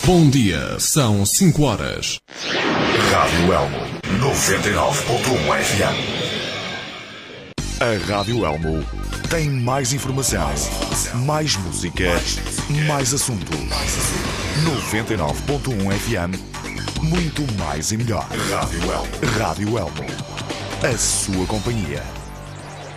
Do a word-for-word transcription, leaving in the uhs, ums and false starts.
Bom dia, são cinco horas. Rádio Elmo, noventa e nove ponto um F M. A Rádio Elmo tem mais informação, mais música, mais assuntos. noventa e nove ponto um F M, muito mais e melhor. Rádio Elmo. Rádio Elmo, a sua companhia.